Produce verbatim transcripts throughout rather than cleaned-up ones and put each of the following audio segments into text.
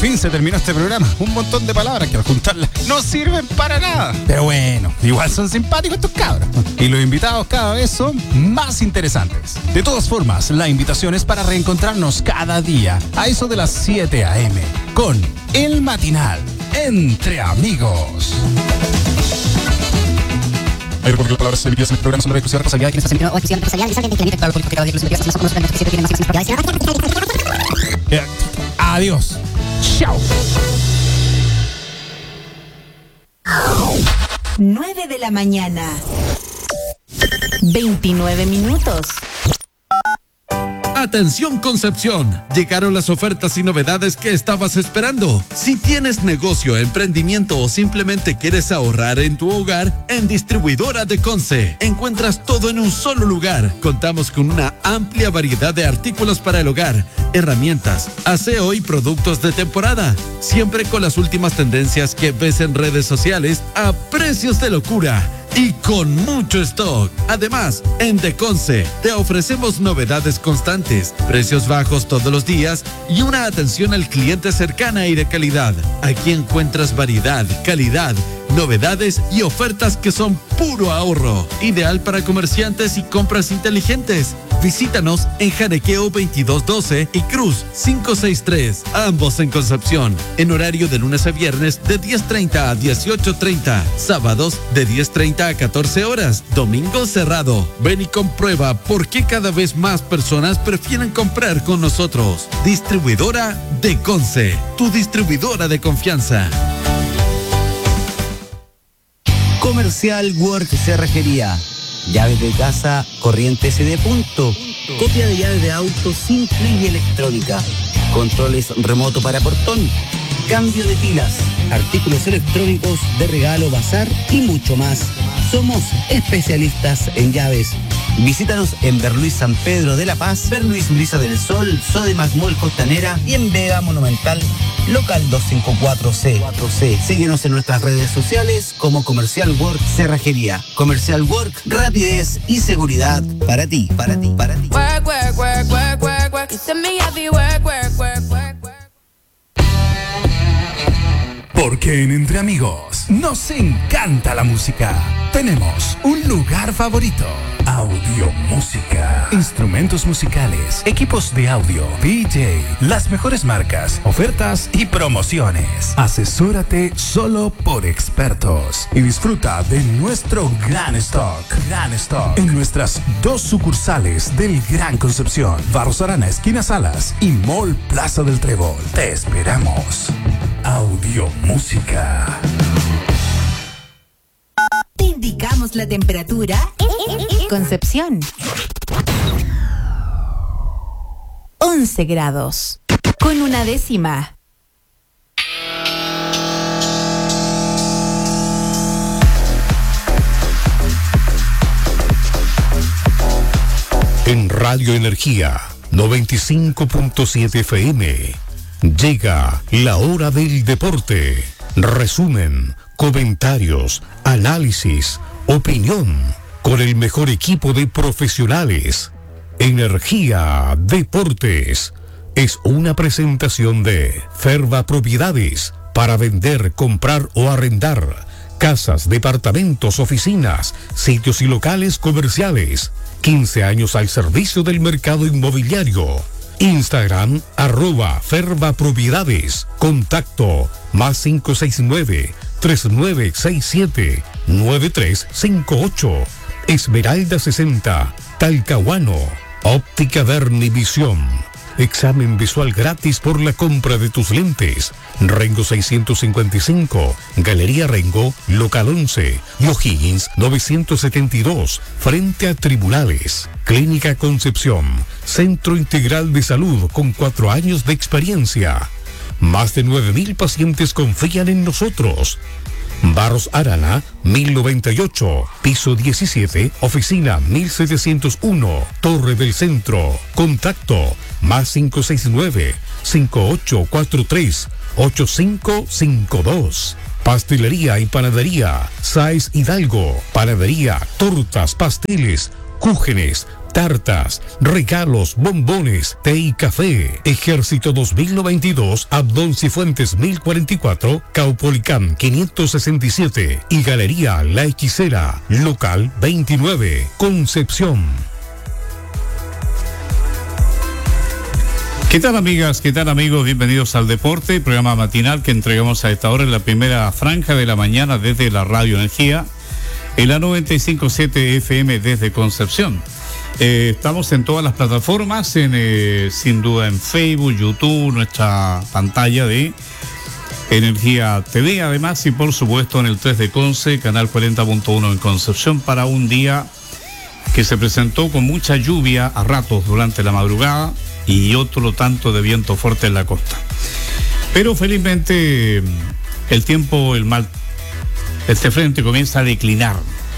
fin se terminó este programa. Un montón de palabras que al juntarlas no sirven para nada. Pero bueno, igual son simpáticos estos cabros. Y los invitados cada vez son más interesantes. De todas formas, la invitación es para reencontrarnos cada día a eso de las siete a.m. con El Matinal Entre Amigos. Hay porque las palabras emitidas en este programa son de exclusiva responsabilidad de quienes hacen o exclusiva responsabilidad de quienes emiten político que cada día que los emitidas más conocen que tienen más propiedades. Adiós. Chao. nueve de la mañana. veintinueve minutos. Atención Concepción, llegaron las ofertas y novedades que estabas esperando. Si tienes negocio, emprendimiento o simplemente quieres ahorrar en tu hogar, en Distribuidora de Conce encuentras todo en un solo lugar. Contamos con una amplia variedad de artículos para el hogar, herramientas, aseo y productos de temporada, siempre con las últimas tendencias que ves en redes sociales a precios de locura y con mucho stock. Además, en Deconce te ofrecemos novedades constantes, precios bajos todos los días y una atención al cliente cercana y de calidad. Aquí encuentras variedad, calidad, novedades y ofertas que son puro ahorro. Ideal para comerciantes y compras inteligentes. Visítanos en Janequeo veintidós doce y Cruz quinientos sesenta y tres, ambos en Concepción, en horario de lunes a viernes de diez treinta a dieciocho treinta, sábados de diez treinta a catorce horas, domingo cerrado. Ven y comprueba por qué cada vez más personas prefieren comprar con nosotros. Distribuidora de Conce, tu distribuidora de confianza. Comercial Work Cerrajería. Llaves de casa, corriente S D punto. Copia de llaves de auto simple y electrónica. Controles remoto para portón. Cambio de pilas. Artículos electrónicos de regalo, bazar y mucho más. Somos especialistas en llaves. Visítanos en Berluis San Pedro de la Paz, Berluis Brisa del Sol, Sodimac Mall Costanera y en Vega Monumental, local doscientos cincuenta y cuatro C. Síguenos en nuestras redes sociales como Comercial Work Cerrajería. Comercial Work, rapidez y seguridad para ti, para ti, para ti. Work, work, work, work, work, work. You send me heavy work, work, work, work, work. Porque en Entre Amigos nos encanta la música. Tenemos un lugar favorito. Audio Música. Instrumentos musicales, equipos de audio, D J, las mejores marcas, ofertas y promociones. Asesórate solo por expertos y disfruta de nuestro gran stock. Gran stock. En nuestras dos sucursales del Gran Concepción, Barros Arana, esquina Salas y Mall Plaza del Trébol. Te esperamos. Audio Música. Te indicamos la temperatura. Concepción. once grados. Con una décima. En Radio Energía noventa y cinco punto siete F M llega la hora del deporte. Resumen, comentarios, análisis, opinión, con el mejor equipo de profesionales. Energía Deportes es una presentación de Ferva Propiedades para vender, comprar o arrendar casas, departamentos, oficinas, sitios y locales comerciales. quince años al servicio del mercado inmobiliario. Instagram, arroba Ferva Propiedades. Contacto, más cinco seis nueve, tres nueve seis siete, nueve tres cinco ocho. Esmeralda sesenta, Talcahuano. Óptica Vernivisión. Examen visual gratis por la compra de tus lentes. Rengo seiscientos cincuenta y cinco, Galería Rengo, local once, y O'Higgins novecientos setenta y dos, frente a Tribunales. Clínica Concepción, Centro Integral de Salud con cuatro años de experiencia. Más de nueve mil pacientes confían en nosotros. Barros Arana, mil noventa y ocho, piso diecisiete, oficina mil setecientos uno, Torre del Centro. Contacto, más cinco seis nueve, cinco ocho cuatro tres, ocho cinco cinco dos. Pastelería y panadería, Sáez Hidalgo. Panadería, tortas, pasteles, cúgenes, tartas, regalos, bombones, té y café. Ejército dos mil noventa y dos, Abdón Cifuentes mil cuarenta y cuatro, Caupolicán quinientos sesenta y siete y Galería La Hechicera, local veintinueve, Concepción. ¿Qué tal, amigas? ¿Qué tal, amigos? Bienvenidos al Deporte, programa matinal que entregamos a esta hora en la primera franja de la mañana desde la Radio Energía, en la noventa y cinco punto siete F M desde Concepción. Eh, estamos en todas las plataformas, en, eh, sin duda en Facebook, YouTube, nuestra pantalla de Energía T V, además, y por supuesto en el tres de Conce, canal cuarenta punto uno en Concepción, para un día que se presentó con mucha lluvia a ratos durante la madrugada y otro tanto de viento fuerte en la costa. Pero felizmente el tiempo, el mal, este frente comienza a declinar,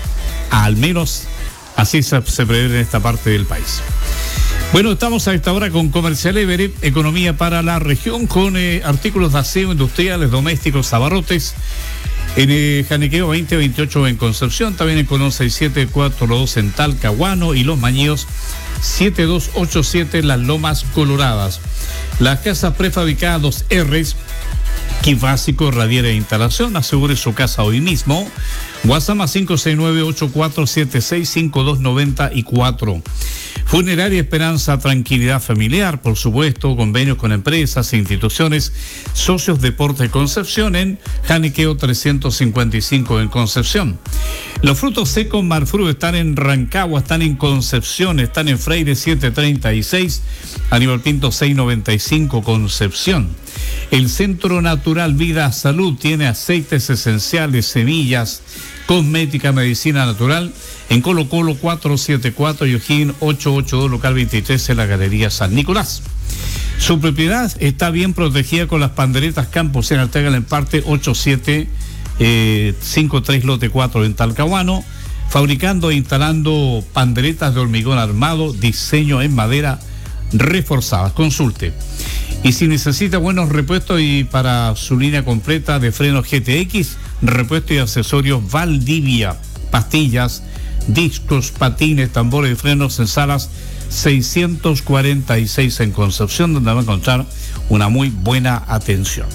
al menos así se, se prevé en esta parte del país. Bueno, estamos a esta hora con Comercial Everett, economía para la región, con eh, artículos de aseo, industriales, domésticos, abarrotes, en eh, Janiqueo veinte veintiocho en Concepción, también en Colón seis siete cuatro dos en Talcahuano y Los Mañíos siete dos ocho siete Las Lomas Coloradas. Las casas prefabricadas dos R's, kit básico, radiera e instalación, asegure su casa hoy mismo. WhatsApp más cinco seis nueve ocho cuatro siete seis cinco dos nueve cuatro. Funeraria Esperanza, tranquilidad familiar, por supuesto, convenios con empresas e instituciones, socios Deporte Concepción en Janiqueo trescientos cincuenta y cinco en Concepción. Los frutos secos Marfruit están en Rancagua, están en Concepción, están en Freire setecientos treinta y seis, Aníbal Pinto seiscientos noventa y cinco Concepción. El Centro Natural Vida Salud tiene aceites esenciales, semillas, cosmética, medicina natural en Colo Colo cuatrocientos setenta y cuatro y O'Higgins ochocientos ochenta y dos, local veintitrés en la Galería San Nicolás. Su propiedad está bien protegida con las panderetas Campos en Arteaga en parte ochenta y siete cincuenta y tres lote cuatro en Talcahuano, fabricando e instalando panderetas de hormigón armado, diseño en madera reforzadas. Consulte. Y si necesita buenos repuestos y para su línea completa de frenos G T X, repuestos y accesorios Valdivia, pastillas, discos, patines, tambores de frenos en salas seiscientos cuarenta y seis en Concepción, donde va a encontrar una muy buena atención.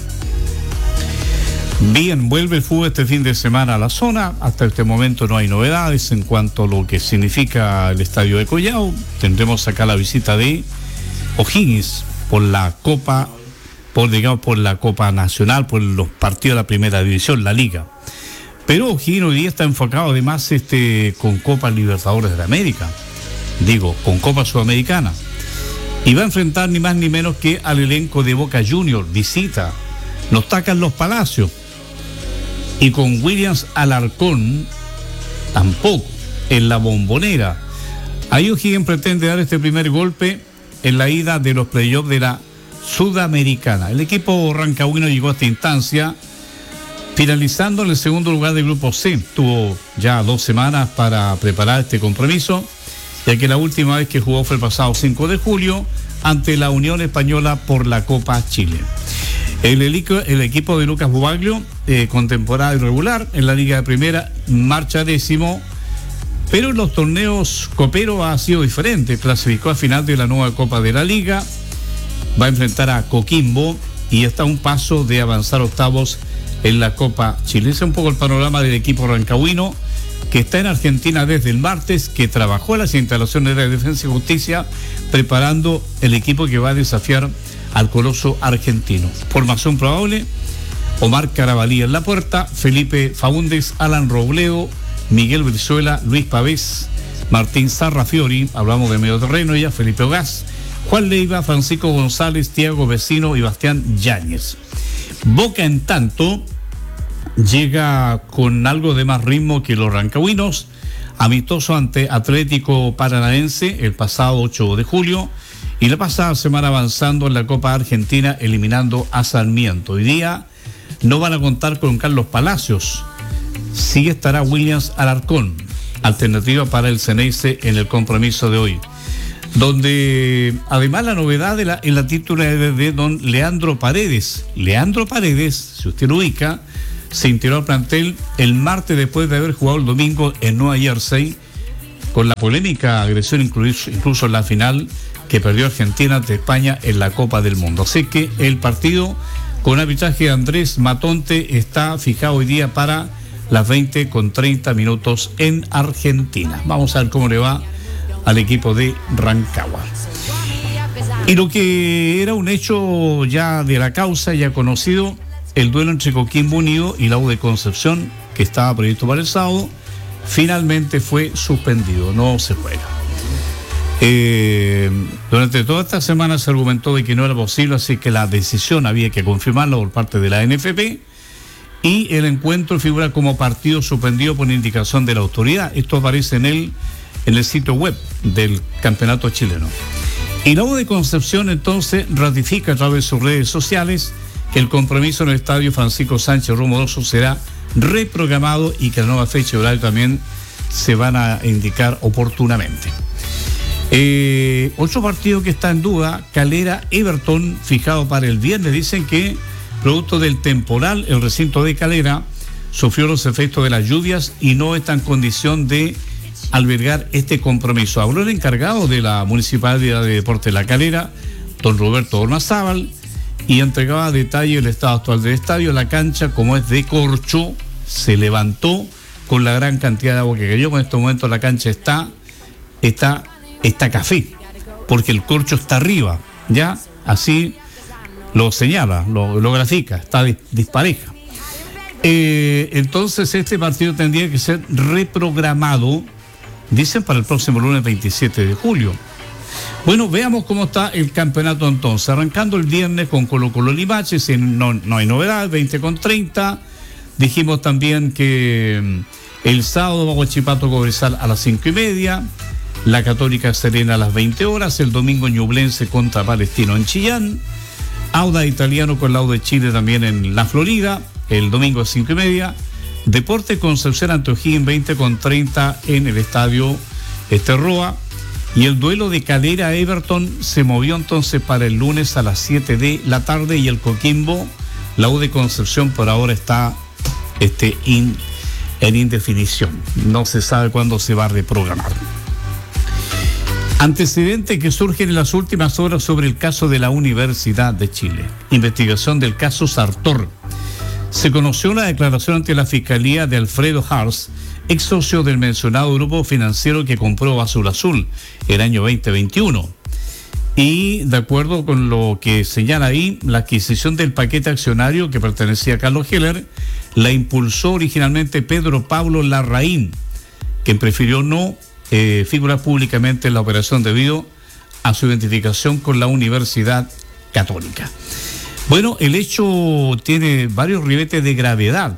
Bien, vuelve el fútbol este fin de semana a la zona. Hasta este momento no hay novedades en cuanto a lo que significa el estadio de Collao. Tendremos acá la visita de O'Higgins por la Copa, por digamos por la Copa Nacional, por los partidos de la Primera División, la Liga. Pero O'Higgins hoy día está enfocado además este, con Copa Libertadores de América, digo, con Copa Sudamericana. Y va a enfrentar ni más ni menos que al elenco de Boca Juniors, visita, nos tacan los Palacios. Y con Williams Alarcón, tampoco, en la Bombonera. Ahí O'Higgins pretende dar este primer golpe en la ida de los playoffs de la Sudamericana. El equipo rancagüino llegó a esta instancia finalizando en el segundo lugar del grupo C. Tuvo ya dos semanas para preparar este compromiso, ya que la última vez que jugó fue el pasado cinco de julio ante la Unión Española por la Copa Chile. El, helico, el equipo de Lucas Bubaglio, eh, con temporada irregular en la Liga de Primera, marcha décimo, pero en los torneos coperos ha sido diferente. Clasificó a final de la nueva Copa de la Liga, va a enfrentar a Coquimbo y está a un paso de avanzar octavos en la Copa Chile. Ese es un poco el panorama del equipo rancagüino, que está en Argentina desde el martes, que trabajó en las instalaciones de Defensa y Justicia, preparando el equipo que va a desafiar al coloso argentino. Formación probable: Omar Carabalí en la puerta, Felipe Faúndez, Alan Robledo, Miguel Brizuela, Luis Pavés, Martín Sarrafiori, hablamos de medio terreno ya, Felipe Ogaz, Juan Leiva, Francisco González, Tiago Vecino y Bastián Yáñez. Boca, en tanto, llega con algo de más ritmo que los rancagüinos, amistoso ante Atlético Paranaense el pasado ocho de julio y la pasada semana avanzando en la Copa Argentina eliminando a Sarmiento. Hoy día no van a contar con Carlos Palacios, sí estará Williams Alarcón, alternativa para el Ceneice en el compromiso de hoy, donde además la novedad de la, en la titularidad de don Leandro Paredes. Leandro Paredes, si usted lo ubica, se integró al plantel el martes después de haber jugado el domingo en Nueva Jersey con la polémica agresión incluso, incluso en la final que perdió Argentina ante España en la Copa del Mundo. Así que el partido con arbitraje de Andrés Matonte está fijado hoy día para las veinte con treinta minutos en Argentina. Vamos a ver cómo le va al equipo de Rancagua. Y lo que era un hecho ya de la causa, ya conocido, el duelo entre Coquimbo Unido y la U de Concepción, que estaba previsto para el sábado, finalmente fue suspendido, no se juega. Eh, durante toda esta semana se argumentó de que no era posible, así que la decisión había que confirmarla por parte de la N F P, y el encuentro figura como partido suspendido por indicación de la autoridad. Esto aparece en el, en el sitio web del campeonato chileno. Y la U de Concepción entonces ratifica a través de sus redes sociales que el compromiso en el estadio Francisco Sánchez Rumoroso será reprogramado y que la nueva fecha y horario también se van a indicar oportunamente. Eh, otro partido que está en duda, Calera Everton, fijado para el viernes. Dicen que producto del temporal, el recinto de Calera sufrió los efectos de las lluvias y no está en condición de albergar este compromiso. Habló el encargado de la Municipalidad de Deportes de La Calera, don Roberto Ormazábal, y entregaba detalle del estado actual del estadio. La cancha, como es de corcho, se levantó con la gran cantidad de agua que cayó. En estos momentos la cancha está, está, está café, porque el corcho está arriba, ya, así lo señala, lo, lo grafica, está dispareja. Eh, entonces este partido tendría que ser reprogramado, dicen, para el próximo lunes veintisiete de julio. Bueno, veamos cómo está el campeonato entonces. Arrancando el viernes con Colo Colo Limache, no, no hay novedad, veinte con treinta. Dijimos también que el sábado va Huachipato Cobresal a las cinco y media, la Católica Serena a las veinte horas, el domingo Ñublense contra Palestino en Chillán, Auda Italiano con la U de Chile también en la Florida, el domingo a cinco y media, Deportes Concepción ante O'Higgins veinte con treinta en el estadio Esterroa, y el duelo de Calera Everton se movió entonces para el lunes a las siete de la tarde, y el Coquimbo, la U de Concepción, por ahora está este, in, en indefinición. No se sabe cuándo se va a reprogramar. Antecedentes que surgen en las últimas horas sobre el caso de la Universidad de Chile. Investigación del caso Sartor. Se conoció una declaración ante la Fiscalía de Alfredo Hars, ex socio del mencionado grupo financiero que compró Azul Azul el año veinte veintiuno. Y de acuerdo con lo que señala ahí, la adquisición del paquete accionario que pertenecía a Carlos Heller la impulsó originalmente Pedro Pablo Larraín, quien prefirió no eh, figurar públicamente en la operación debido a su identificación con la Universidad Católica. Bueno, el hecho tiene varios ribetes de gravedad,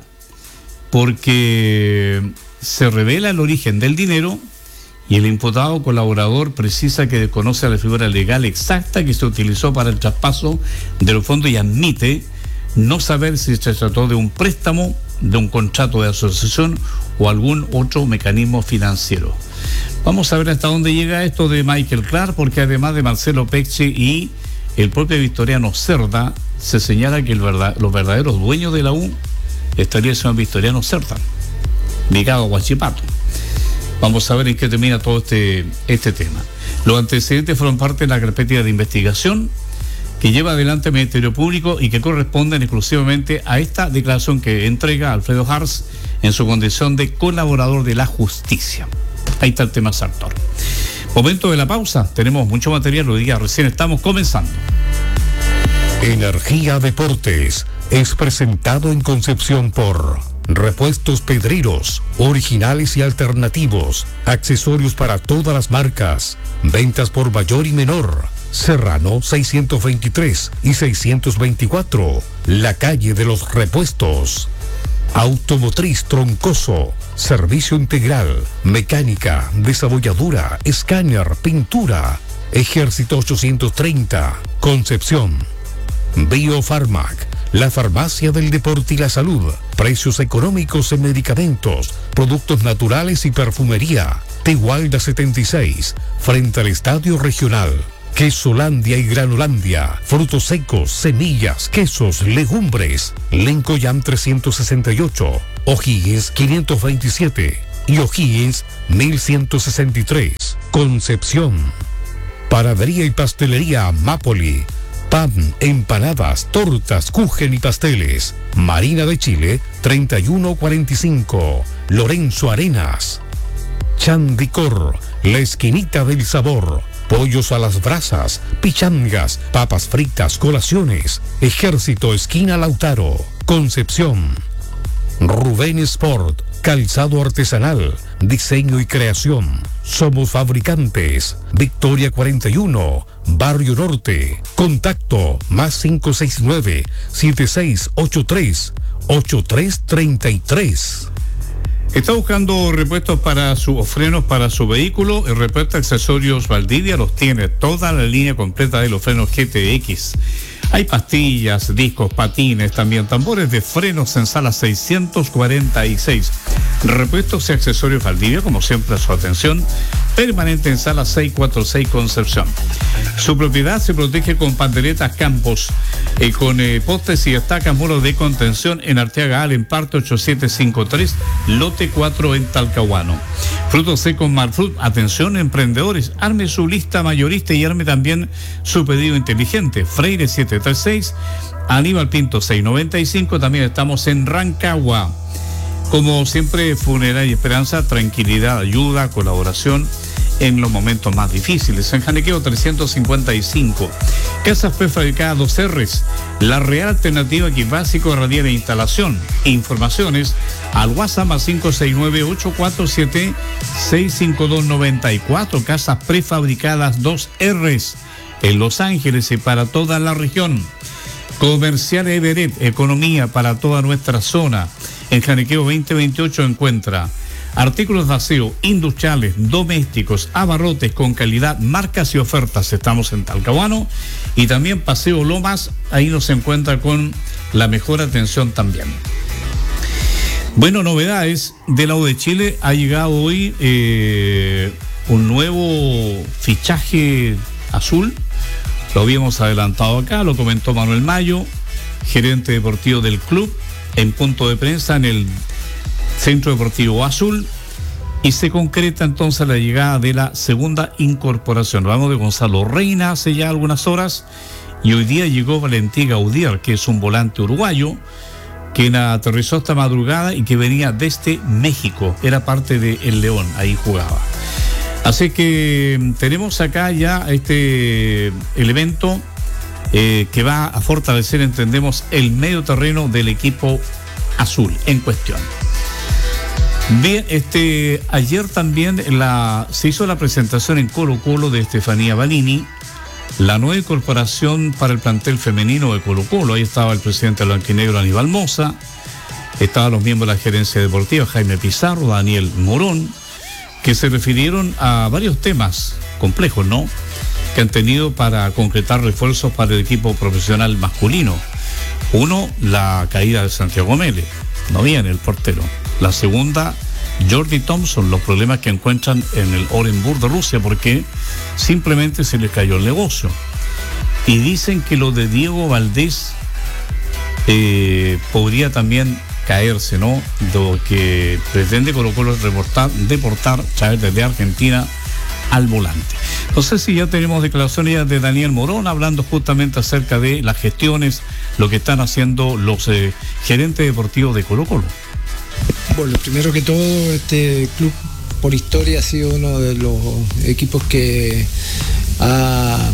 porque se revela el origen del dinero y el imputado colaborador precisa que desconoce la figura legal exacta que se utilizó para el traspaso de los fondos y admite no saber si se trató de un préstamo, de un contrato de asociación o algún otro mecanismo financiero. Vamos a ver hasta dónde llega esto de Michael Clark, porque además de Marcelo Pecci y el propio Victoriano Cerda, se señala que el verdad, los verdaderos dueños de la U estaría siendo Victoriano Cerda, ligado a Huachipato. Vamos a ver en qué termina todo este, este tema. Los antecedentes fueron parte de la carpeta de investigación que lleva adelante el Ministerio Público y que corresponden exclusivamente a esta declaración que entrega Alfredo Hars en su condición de colaborador de la justicia. Ahí está el tema Sartor. Momento de la pausa, tenemos mucho material, lo diga, recién estamos comenzando. Energía Deportes es presentado en Concepción por Repuestos Pedreros, originales y alternativos, accesorios para todas las marcas, ventas por mayor y menor. Serrano seiscientos veintitrés y seiscientos veinticuatro, la calle de los repuestos. Automotriz Troncoso, servicio integral, mecánica, desabolladura, escáner, pintura. Ejército ochocientos treinta, Concepción. Biofarmac, la farmacia del deporte y la salud. Precios económicos en medicamentos, productos naturales y perfumería. Tehualda setenta y seis, frente al Estadio Regional. Quesolandia y Granolandia, frutos secos, semillas, quesos, legumbres. Lencoyam trescientos sesenta y ocho, O'Higgins quinientos veintisiete, y O'Higgins mil ciento sesenta y tres, Concepción. Panadería y pastelería Mapoli. Pan, empanadas, tortas, kuchen y pasteles. Marina de Chile, treinta y uno cuarenta y cinco. Lorenzo Arenas. Chandicor, la esquinita del sabor. Pollos a las brasas, pichangas, papas fritas, colaciones. Ejército, esquina Lautaro. Concepción. Rubén Sport, calzado artesanal, diseño y creación. Somos fabricantes. Victoria cuarenta y uno, Barrio Norte. Contacto más cinco seis nueve, siete seis ocho tres, ocho tres tres tres. Está buscando repuestos para su, o frenos para su vehículo. El repuesto Accesorios Valdivia los tiene toda la línea completa de los frenos G T X. Hay pastillas, discos, patines, también tambores de frenos en sala seiscientos cuarenta y seis. Repuestos y accesorios Valdivia, como siempre, a su atención permanente en sala seiscientos cuarenta y seis Concepción. Su propiedad se protege con panderetas Campos, eh, con eh, postes y estacas, muros de contención en Arteaga Allen, parte ocho siete cinco tres, lote cuatro en Talcahuano. Frutos secos Marfrut, atención emprendedores, arme su lista mayorista y arme también su pedido inteligente. Freire siete tres seis, Aníbal Pinto seiscientos noventa y cinco, también estamos en Rancagua. Como siempre, Funeraria Esperanza, tranquilidad, ayuda, colaboración en los momentos más difíciles. En Janequeo trescientos cincuenta y cinco. Casas prefabricadas dos R's. La Real Alternativa Kit Básico, Radial e Instalación. Informaciones al WhatsApp más cinco seis nueve, ocho cuatro siete, seis cinco dos nueve cuatro. Casas prefabricadas dos R's en Los Ángeles y para toda la región. Comercial Everett, economía para toda nuestra zona. En Janequeo veinte veintiocho encuentra artículos de aseo, industriales, domésticos, abarrotes con calidad, marcas y ofertas. Estamos en Talcahuano y también Paseo Lomas, ahí nos encuentra con la mejor atención también. Bueno, novedades de la U de Chile. Ha llegado hoy eh, un nuevo fichaje azul. Lo habíamos adelantado acá, lo comentó Manuel Mayo, gerente deportivo del club, en punto de prensa en el Centro Deportivo Azul, y se concreta entonces la llegada de la segunda incorporación. Hablamos de Gonzalo Reina hace ya algunas horas, y hoy día llegó Valentín Gaudier, que es un volante uruguayo, quien aterrizó esta madrugada y que venía desde México, era parte de El León, ahí jugaba. Así que tenemos acá ya este elemento eh, que va a fortalecer, entendemos, el medio terreno del equipo azul en cuestión. Bien, este, ayer también la, se hizo la presentación en Colo Colo de Estefanía Banini, la nueva incorporación para el plantel femenino de Colo Colo. Ahí estaba el presidente blanquinegro Aníbal Mosa, estaban los miembros de la gerencia deportiva, Jaime Pizarro, Daniel Morón, que se refirieron a varios temas complejos, ¿no?, que han tenido para concretar refuerzos para el equipo profesional masculino. Uno, la caída de Santiago Mele, no viene el portero. La segunda, Jordi Thompson, los problemas que encuentran en el Orenburg de Rusia, porque simplemente se les cayó el negocio. Y dicen que lo de Diego Valdés eh, podría también caerse, ¿no?, lo que pretende Colo Colo reportar, deportar, traer desde Argentina al volante. No sé si ya tenemos declaraciones de Daniel Morón hablando justamente acerca de las gestiones, lo que están haciendo los eh, gerentes deportivos de Colo Colo. Bueno, primero que todo, este club por historia ha sido uno de los equipos que ha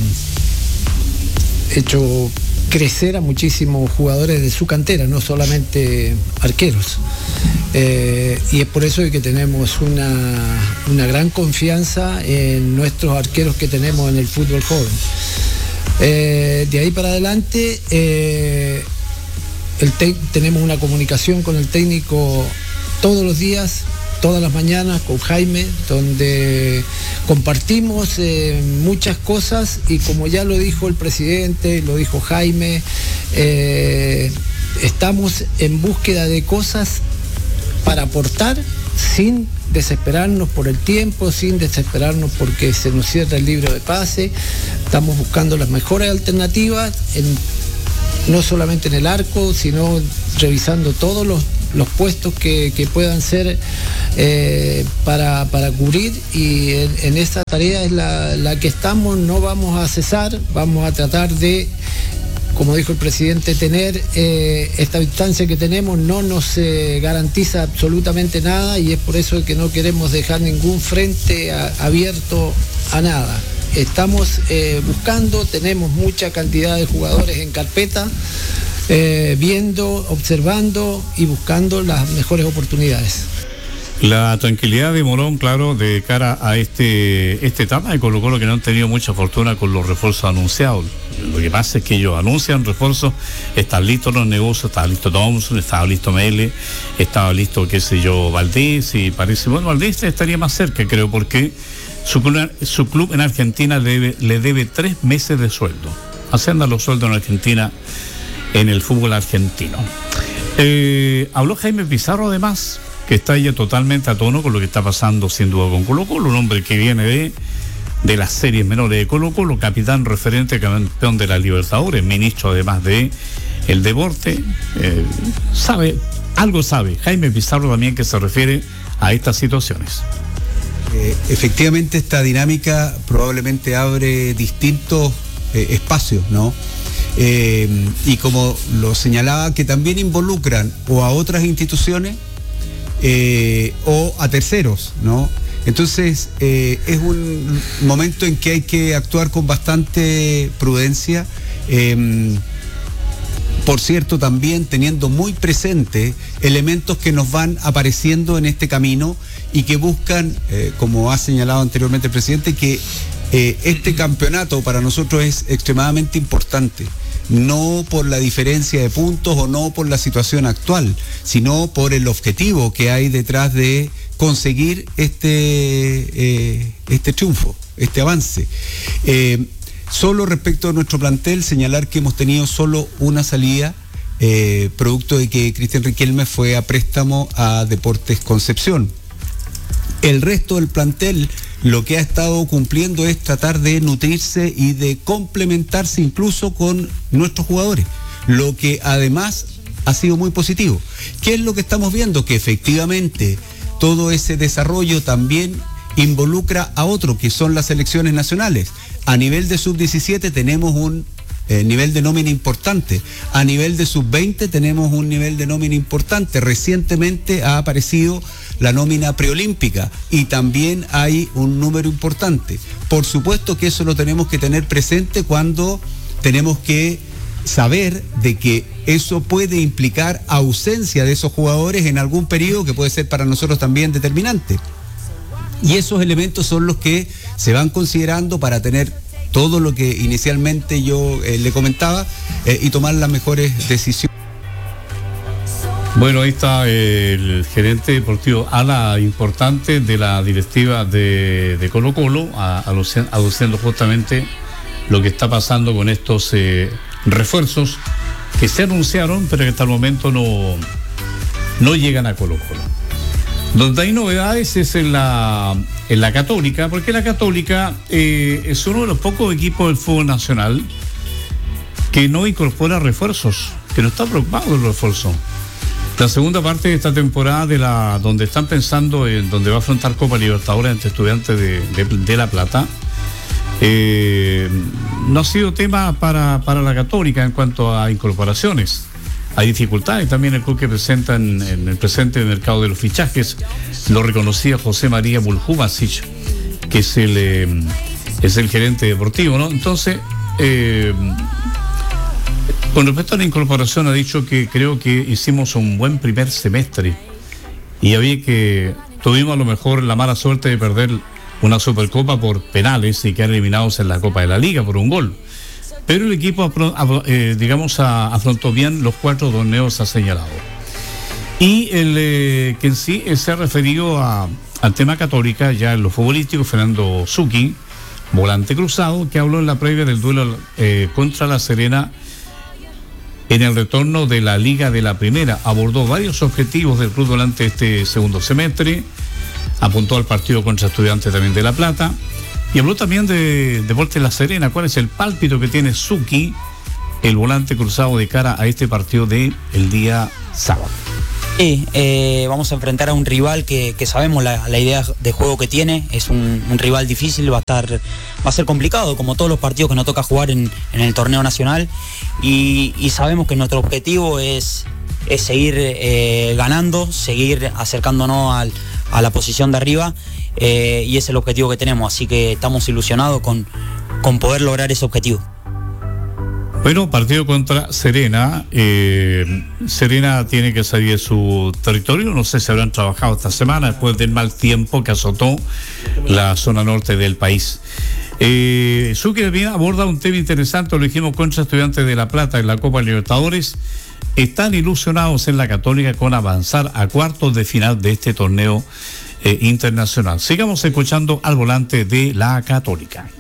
hecho crecer a muchísimos jugadores de su cantera, no solamente arqueros. Eh, y es por eso que tenemos una, una gran confianza en nuestros arqueros que tenemos en el fútbol joven. Eh, de ahí para adelante, eh, el te- tenemos una comunicación con el técnico todos los días, todas las mañanas, con Jaime, donde compartimos eh, muchas cosas, y como ya lo dijo el presidente, lo dijo Jaime, eh, estamos en búsqueda de cosas para aportar sin desesperarnos por el tiempo, sin desesperarnos porque se nos cierra el libro de pase. Estamos buscando las mejores alternativas, en, no solamente en el arco, sino revisando todos los los puestos que, que puedan ser eh, para, para cubrir, y en, en esa tarea es la, la que estamos. No vamos a cesar, vamos a tratar de, como dijo el presidente, tener eh, esta distancia que tenemos no nos eh, garantiza absolutamente nada, y es por eso que no queremos dejar ningún frente a, abierto a nada. Estamos eh, buscando, tenemos mucha cantidad de jugadores en carpeta, eh, viendo, observando y buscando las mejores oportunidades. La tranquilidad de Morón, claro, de cara a este esta etapa de Colo Colo, que no han tenido mucha fortuna con los refuerzos anunciados. Lo que pasa es que ellos anuncian refuerzos, están listos los negocios, estaba listo Thompson, estaba listo Mele, estaba listo, qué sé yo, Valdés, y parece, bueno, Valdés estaría más cerca, creo, porque su club, su club en Argentina le debe, le debe tres meses de sueldo. Así andan los sueldos en Argentina, en el fútbol argentino. Eh, habló Jaime Pizarro, además, que está ya totalmente a tono con lo que está pasando sin duda con Colo Colo, un hombre que viene de, de las series menores de Colo Colo, capitán referente, campeón de la Libertadores, ministro además de el deporte, eh, sabe, algo sabe Jaime Pizarro también que se refiere a estas situaciones. Eh, efectivamente esta dinámica probablemente abre distintos eh, espacios, ¿no? Eh, y como lo señalaba, que también involucran o a otras instituciones eh, o a terceros, ¿no? Entonces eh, es un momento en que hay que actuar con bastante prudencia, eh, por cierto también teniendo muy presente elementos que nos van apareciendo en este camino y que buscan, eh, como ha señalado anteriormente el presidente, que eh, este campeonato para nosotros es extremadamente importante, no por la diferencia de puntos o no por la situación actual, sino por el objetivo que hay detrás de conseguir este, eh, este triunfo, este avance. Eh, solo respecto a nuestro plantel, señalar que hemos tenido solo una salida, eh, producto de que Cristian Riquelme fue a préstamo a Deportes Concepción. El resto del plantel lo que ha estado cumpliendo es tratar de nutrirse y de complementarse incluso con nuestros jugadores, lo que además ha sido muy positivo. ¿Qué es lo que estamos viendo? Que efectivamente todo ese desarrollo también involucra a otro, que son las selecciones nacionales. A nivel de sub diecisiete tenemos un eh, nivel de nómina importante, a nivel de sub veinte tenemos un nivel de nómina importante. Recientemente ha aparecido la nómina preolímpica y también hay un número importante. Por supuesto que eso lo tenemos que tener presente cuando tenemos que saber de que eso puede implicar ausencia de esos jugadores en algún periodo que puede ser para nosotros también determinante. Y esos elementos son los que se van considerando para tener todo lo que inicialmente yo eh, le comentaba eh, y tomar las mejores decisiones. Bueno, ahí está eh, el gerente deportivo, ala importante de la directiva de, de Colo Colo, aduciendo justamente lo que está pasando con estos eh, refuerzos que se anunciaron, pero que hasta el momento no, no llegan a Colo Colo. Donde hay novedades es en la, en la Católica, porque la Católica eh, es uno de los pocos equipos del fútbol nacional que no incorpora refuerzos, que no está preocupado del refuerzo. La segunda parte de esta temporada, de la donde están pensando en donde va a afrontar Copa Libertadores ante Estudiantes de, de, de La Plata, eh, no ha sido tema para, para la Católica en cuanto a incorporaciones. Hay dificultades también el club que presenta en, en el presente mercado de los fichajes. Lo reconocía José María Buljubasic, que es el, eh, es el gerente deportivo, ¿no? Entonces, eh, con respecto a la incorporación, ha dicho que creo que hicimos un buen primer semestre y había que tuvimos a lo mejor la mala suerte de perder una Supercopa por penales y quedar eliminados en la Copa de la Liga por un gol. Pero el equipo, eh, digamos, afrontó bien los cuatro torneos, ha señalado. Y el eh, que en sí se ha referido a, al tema Católica, ya en lo futbolístico, Fernando Zucchi, volante cruzado, que habló en la previa del duelo eh, contra La Serena en el retorno de la Liga de la Primera. Abordó varios objetivos del club durante este segundo semestre, apuntó al partido contra Estudiantes también de La Plata, y habló también de Deportes La Serena. ¿Cuál es el pálpito que tiene Zucchi, el volante cruzado, de cara a este partido del día sábado? Sí, eh, vamos a enfrentar a un rival que, que sabemos la, la idea de juego que tiene, es un, un rival difícil, va a estar, va a ser complicado, como todos los partidos que nos toca jugar en, en el torneo nacional, y, y sabemos que nuestro objetivo es, es seguir eh, ganando, seguir acercándonos al, a la posición de arriba, eh, y ese es el objetivo que tenemos, así que estamos ilusionados con, con poder lograr ese objetivo. Bueno, partido contra Serena. Eh, Serena tiene que salir de su territorio. No sé si habrán trabajado esta semana después del mal tiempo que azotó la zona norte del país. Eh, Sucre Alvina aborda un tema interesante, lo dijimos, contra Estudiantes de La Plata en la Copa Libertadores. Están ilusionados en la Católica con avanzar a cuartos de final de este torneo eh, internacional. Sigamos escuchando al volante de la Católica.